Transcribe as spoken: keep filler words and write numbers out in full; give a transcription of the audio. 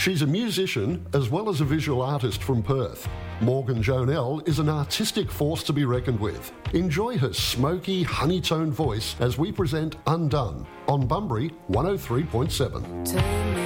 She's a musician as well as a visual artist from Perth. Morgan Jonell is an artistic force to be reckoned with. Enjoy her smoky, honey-toned voice as we present Undone on Bunbury one oh three point seven.